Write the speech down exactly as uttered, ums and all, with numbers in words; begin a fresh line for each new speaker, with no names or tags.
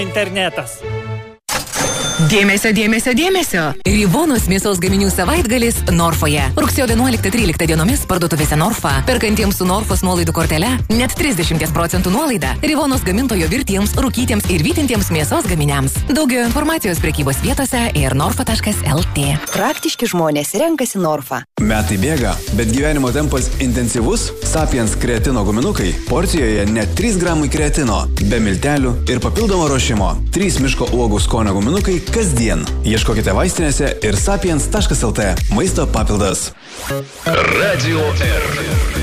internetas.
Dėmesio, dėmesio, dėmesio. Rivonos mėsos gaminių savaitgalis Norfoje. Rugsėjo vienuoliktą tryliktą dienomis parduotuvėse Norfa. Perkantiems su Norfos nuolaidų kortele net trisdešimt procentų nuolaida. Rivonos gamintojo virtiems, rūkytiems ir vytintiems mėsos gaminiams. Daugiau informacijos prekybos vietose ir norfa taškas lt.
Praktiški žmonės renkasi Norfa.
Metai bėga, bet gyvenimo tempas intensyvus. Sapiens kreatino guminukai porcijoje net trys gramai kreatino, be miltelių ir papildomo ruošimo. trys miško uogų skonio guminukai kasdien. Ieškokite vaistinėse ir sapiens taškas lt. Maisto papildas.
Radio R.